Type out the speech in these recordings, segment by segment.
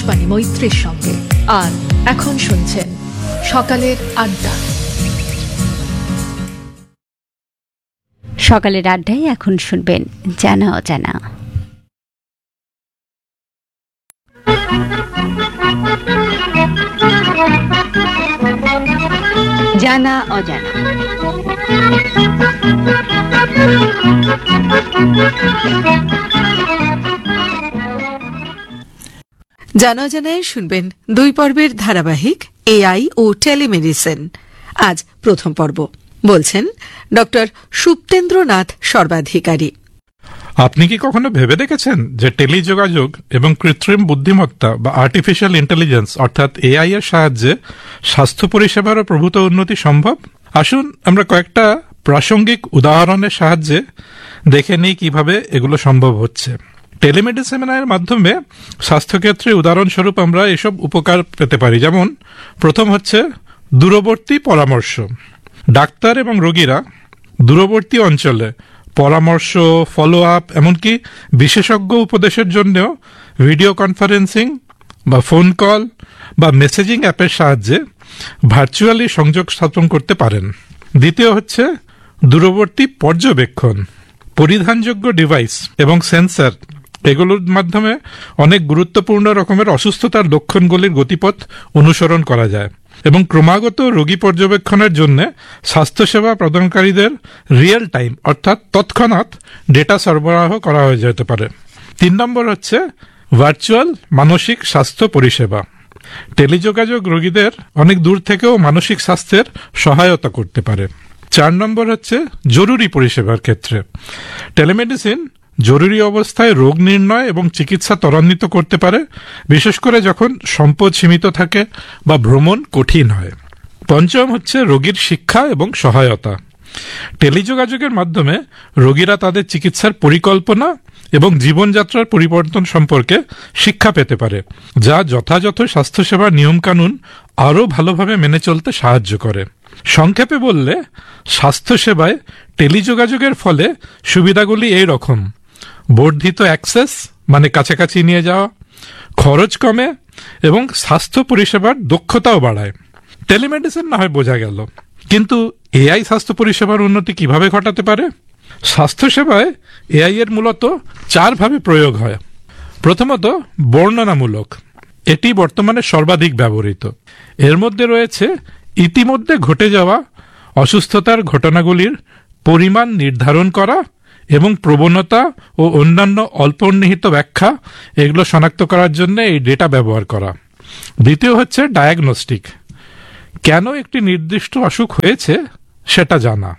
মানে মৈত্রীর সঙ্গে। আর এখন শুনছেন সকালের আড্ডা। সকালের আড্ডায় এখন শুনবেন জানা অজানা। জানা অজানা। জানা অজানায় শুনবেন 2 পর্বের ধারাবাহিক এআই ও টেলিমেডিসিন। আজ প্রথম পর্ব, বলছেন ডক্টর সুপ্তেন্দ্রনাথ সর্বাধিকারী। আপনি কি কখনো ভেবে দেখেছেন যে টেলিযোগাযোগ এবং কৃত্রিম বুদ্ধিমত্তা বা আর্টিফিশিয়াল ইন্টেলিজেন্স অর্থাৎ এআই এর সাহায্যে স্বাস্থ্য পরিষেবারও প্রভূত উন্নতি সম্ভব? আসুন আমরা কয়েকটা প্রাসঙ্গিক উদাহরণের সাহায্যে দেখে নিই কিভাবে এগুলো সম্ভব হচ্ছে। টেলিমেডিসিনের মাধ্যমে স্বাস্থ্যক্ষেত্রে উদাহরণস্বরূপ আমরা এসব উপকার পেতে পারি। যেমন প্রথম হচ্ছে দূরবর্তী পরামর্শ। ডাক্তার এবং রোগীরা দূরবর্তী অঞ্চলে পরামর্শ, ফলো আপ, এমনকি বিশেষজ্ঞ উপদেশের জন্যও ভিডিও কনফারেন্সিং বা ফোন কল বা মেসেজিং অ্যাপের সাহায্যে ভার্চুয়ালি সংযোগ স্থাপন করতে পারেন। দ্বিতীয় হচ্ছে দূরবর্তী পর্যবেক্ষণ। পরিধানযোগ্য ডিভাইস এবং সেন্সর এগুলোর মাধ্যমে অনেক গুরুত্বপূর্ণ রকমের অসুস্থতার লক্ষণগুলির গতিপথ অনুসরণ করা যায় এবং ক্রমাগত রোগী পর্যবেক্ষণের জন্য স্বাস্থ্যসেবা প্রদানকারীদের রিয়েল টাইম অর্থাৎ তৎক্ষণাৎ ডেটা সরবরাহ করা হয়ে যেতে পারে। 3 নম্বর হচ্ছে ভার্চুয়াল মানসিক স্বাস্থ্য পরিষেবা। টেলিযোগাযোগ রোগীদের অনেক দূর থেকেও মানসিক স্বাস্থ্যের সহায়তা করতে পারে। 4 নম্বর হচ্ছে জরুরি পরিষেবার ক্ষেত্রে টেলিমেডিসিন জরুরি অবস্থায় রোগ নির্ণয় এবং চিকিৎসা ত্বরান্বিত করতে পারে, বিশেষ করে যখন সম্পদ সীমিত থাকে বা ভ্রমণ কঠিন হয়। 5ম হচ্ছে রোগীর শিক্ষা এবং সহায়তা। টেলিযোগাযোগের মাধ্যমে রোগীরা তাদের চিকিৎসার পরিকল্পনা এবং জীবনযাত্রার পরিবর্তন সম্পর্কে শিক্ষা পেতে পারে, যা যথাযথ স্বাস্থ্যসেবার নিয়মকানুন আরও ভালোভাবে মেনে চলতে সাহায্য করে। সংক্ষেপে বললে স্বাস্থ্যসেবায় টেলিযোগাযোগের ফলে সুবিধাগুলি এই রকম: বর্ধিত অ্যাক্সেস মানে কাছাকাছি নিয়ে যাওয়া, খরচ কমে এবং স্বাস্থ্য পরিষেবার দক্ষতাও বাড়ায়। টেলিমেডিসিন না হয় বোঝা গেল, কিন্তু এআই স্বাস্থ্য পরিষেবার উন্নতি কিভাবে ঘটাতে পারে? স্বাস্থ্যসেবায় এআই এর মূলত 4 ভাবে প্রয়োগ হয়। প্রথমত বর্ণনামূলক। এটি বর্তমানে সর্বাধিক ব্যবহৃত। এর মধ্যে রয়েছে ইতিমধ্যে ঘটে যাওয়া অসুস্থতার ঘটনাগুলির পরিমাণ নির্ধারণ করা এবং প্রবণতা ও অন্যান্য অল্পনিহিত ব্যাখ্যা এগুলো শনাক্ত করার জন্য এই ডেটা ব্যবহার করা। দ্বিতীয় হচ্ছে ডায়াগনস্টিক। কেন একটি নির্দিষ্ট অসুখ হয়েছে সেটা জানা।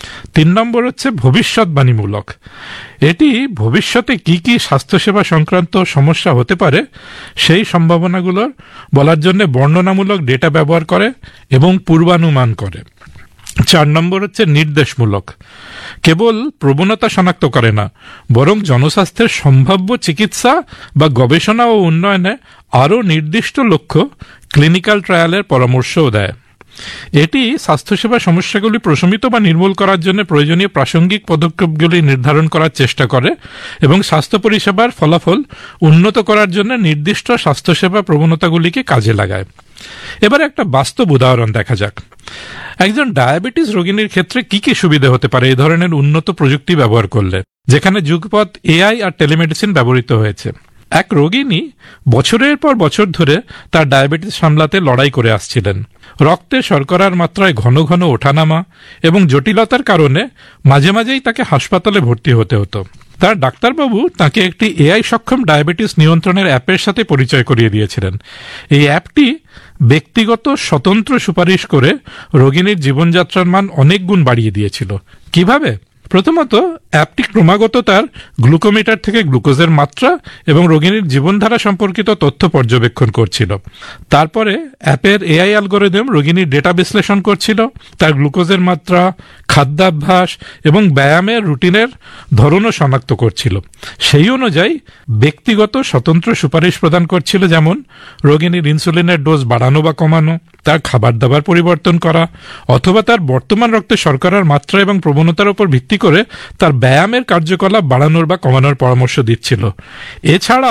3 নম্বর হচ্ছে ভবিষ্যৎবাণীমূলক। এটি ভবিষ্যতে কি কি স্বাস্থ্যসেবা সংক্রান্ত সমস্যা হতে পারে সেই সম্ভাবনাগুলোর বলার জন্য বর্ণনামূলক ডেটা ব্যবহার করে এবং পূর্বানুমান করে। 4 নম্বর হচ্ছে নির্দেশমূলক। কেবল প্রবণতা শনাক্ত করে না, বরং জনস্বাস্থ্যের সম্ভাব্য চিকিৎসা বা গবেষণা ও উন্নয়নে আরও নির্দিষ্ট লক্ষ্য ক্লিনিক্যাল ট্রায়ালের পরামর্শও দেয়। এটি স্বাস্থ্যসেবা সমস্যাগুলি প্রশমিত বা নির্মূল করার জন্য প্রয়োজনীয় প্রাসঙ্গিক পদক্ষেপগুলি নির্ধারণ করার চেষ্টা করে এবং স্বাস্থ্য পরিষেবার ফলাফল উন্নত করার জন্য নির্দিষ্ট স্বাস্থ্যসেবা প্রবণতাগুলিকে কাজে লাগায়। এবার একটা বাস্তব উদাহরণ দেখা যাক। একজন ডায়াবেটিস রোগীর ক্ষেত্রে কি কি সুবিধা হতে পারে এই ধরনের উন্নত প্রযুক্তি ব্যবহার করলে, যেখানে যুগপৎ এআই আর টেলিমেডিসিন ব্যবহৃত হয়েছে। এক রোগিনী বছরের পর বছর ধরে তার ডায়াবেটিস সামলাতে লড়াই করে আসছিলেন। রক্তে শর্করার মাত্রায় ঘন ঘন ওঠানামা এবং জটিলতার কারণে মাঝে মাঝেই তাকে হাসপাতালে ভর্তি হতে হতো। তার ডাক্তারবাবু তাকে একটি এআই সক্ষম ডায়াবেটিস নিয়ন্ত্রণের অ্যাপের সাথে পরিচয় করিয়ে দিয়েছিলেন। এই অ্যাপটি ব্যক্তিগত স্বতন্ত্র সুপারিশ করে রোগিনীর জীবনযাত্রার মান অনেক গুণ বাড়িয়ে দিয়েছিল। কিভাবে? প্রথমত, অ্যাপটি ক্রমাগত তার গ্লুকোমিটার থেকে গ্লুকোজের মাত্রা এবং রোগিনীর জীবনধারা সম্পর্কিত তথ্য পর্যবেক্ষণ করছিল। তারপরে অ্যাপের এআই অ্যালগরিদম রোগিনীর ডেটা বিশ্লেষণ করছিল, তার গ্লুকোজের মাত্রা, খাদ্যাভ্যাস এবং ব্যায়ামের রুটিনের ধরনও শনাক্ত করছিল। সেই অনুযায়ী ব্যক্তিগত স্বতন্ত্র সুপারিশ প্রদান করছিল, যেমন রোগিনীর ইনসুলিনের ডোজ বাড়ানো বা কমানো, তার খাবার দাবার পরিবর্তন করা, অথবা তার বর্তমান রক্তে শর্করার মাত্রা এবং প্রবণতার উপর ভিত্তি করে তার ব্যায়ামের কার্যকলাপ বাড়ানোর বা কমানোর পরামর্শ দিচ্ছিল। এছাড়াও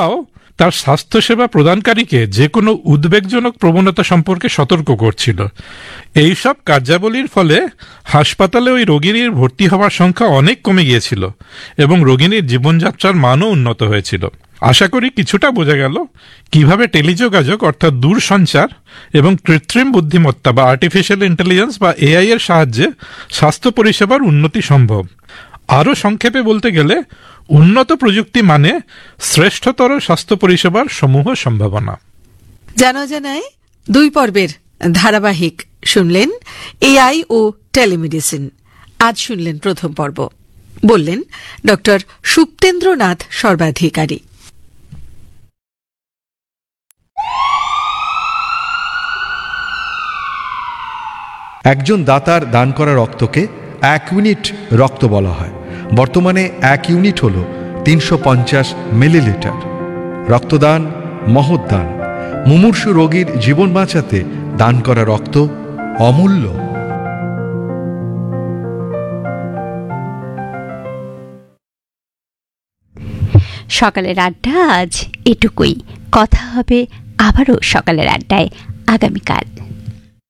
তার স্বাস্থ্যসেবা প্রদানকারীকে যে কোনো উদ্বেগজনক প্রবণতা সম্পর্কে সতর্ক করছিল। এইসব কার্যাবলীর ফলে হাসপাতালে ওই রোগিনীর ভর্তি হওয়ার সংখ্যা অনেক কমে গিয়েছিল এবং রোগিনীর জীবনযাত্রার মানও উন্নত হয়েছিল। আশা করি কিছুটা বোঝা গেল কিভাবে টেলিযোগাযোগ অর্থাৎ দূরসঞ্চার এবং কৃত্রিম বুদ্ধিমত্তা বা আর্টিফিশিয়াল ইন্টেলিজেন্স বা এআই এর সাহায্যে স্বাস্থ্য পরিষেবার উন্নতি সম্ভব। আরও সংক্ষেপে বলতে গেলে উন্নত প্রযুক্তি মানে শ্রেষ্ঠতর স্বাস্থ্য পরিষেবার সমূহ সম্ভাবনা। জানা জানায় 2 পর্বের ধারাবাহিক শুনলেন এআই ও টেলিমেডিসিন। আজ শুনলেন প্রথম পর্ব। বললেন ডক্টর সুপ্তেন্দ্রনাথ সর্বাধিকারী। একজন দাতার দান করা রক্তকে 1 ইউনিট রক্ত বলা হয়। বর্তমানে 1 ইউনিট হল 350 মিলিলিটার। রক্তদান মহৎ দান। মুমূর্ষু রোগীর জীবন বাঁচাতে দান করা রক্ত অমূল্য। সকালের আড্ডা আজ এটুকুই। কথা হবে আবারও সকালের আড্ডায় আগামীকাল।